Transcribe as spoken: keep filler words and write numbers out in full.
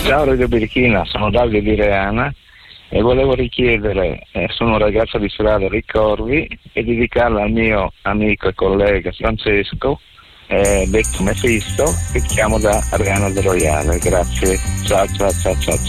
Ciao Radio Birichina, sono Davide di Reana e volevo richiedere, eh, sono un ragazzo di strada Ricorvi, e dedicarla al mio amico e collega Francesco, eh, detto Mefisto, che chiamo da Reana del Royale. Grazie, ciao ciao ciao ciao.